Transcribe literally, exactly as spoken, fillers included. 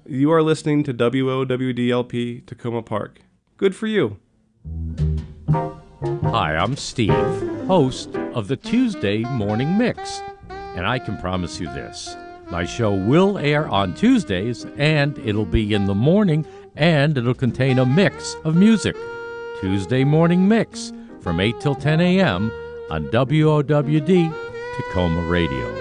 You are listening to W O W D L P Tacoma Park. Good for you. Hi, I'm Steve, host of the Tuesday Morning Mix, and I can promise you this. My show will air on Tuesdays, and it'll be in the morning, and it'll contain a mix of music. Tuesday Morning Mix from eight till ten a.m. on W O W D Tacoma Radio.